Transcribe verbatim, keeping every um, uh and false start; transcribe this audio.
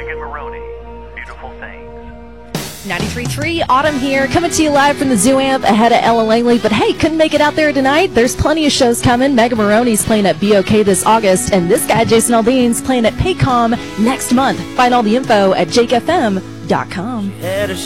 Megan Maroney, Beautiful Things. ninety-three point three, Autumn here, coming to you live from the Zoo Amp ahead of Ella Langley. But hey, couldn't make it out there tonight? There's plenty of shows coming. Megan Maroney's playing at B O K this August, and this guy, Jason Aldean's playing at Paycom next month. Find all the info at jake f m dot com.